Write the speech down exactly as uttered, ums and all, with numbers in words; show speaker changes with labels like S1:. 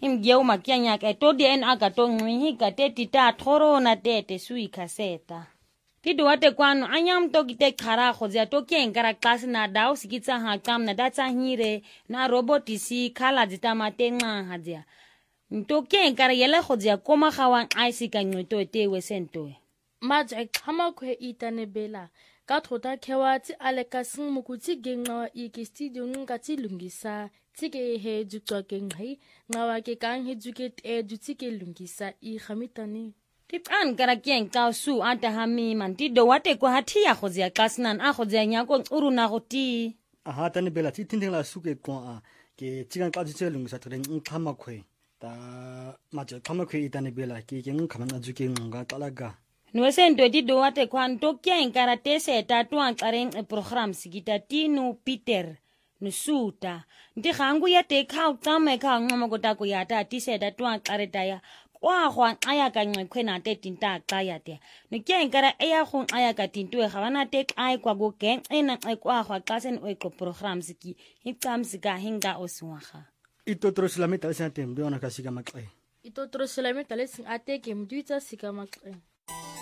S1: in geu makianya ka to de en aga to nghi ka te tita thoro na te te sui kaseta ti do ate kwano anyam to kite khara khozia to ke ngara class na dau sikitsa ha kam na datsa hire na robotisi khala ditama te nga hadia nto ke ngara yele khozia koma khawan aisi ka ngito te wesento
S2: maja khama khwe itane bela ka thota khewatsi aleka sing mukutsi genga iki studio nga tsi lungisa tsike he jutswa ke ngai ngawa ke kang he juket e jutsi ke lungisa I khamitani
S1: tipan kara kien ka su ata hami man ti do wate ko hathia khozia kasnan a khozia nya ko uruna goti
S3: aha tani bela ti tinding la su ke ko a ke chigan ka jutse lungisa tren khama khwe ta maja khama khwe itane bela ke ke ngkhamana juke nga talaga
S1: Nuesento di do ate kwan to kien kara tese ta tuan karen e program sigita tinu Peter nusuta ndi khangu ya te khau tsame kha ngoma kota ko ya ta tise da tuan kareta ya kwa khwan aya ka ngkhwe na te tinta ka ya te ni kien kara eya khon aya ka tintu e khawana te ai kwa go ken ena e kwa khwa kasen o ko program siki hitsam sika hinga oswaga
S3: ito trosilame ta sa tem do na ka sika makle
S2: ito trosilame ta lesing ate ke mduitsa sika makle